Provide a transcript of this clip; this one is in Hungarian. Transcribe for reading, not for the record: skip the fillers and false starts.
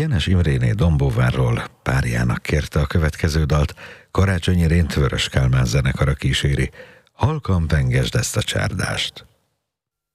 Jenes Imréné Dombóvárról párjának kérte a következő dalt, Karácsonyi Rént Vörös Kálmán zenekara kíséri. Halkan pengesd ezt a csárdást.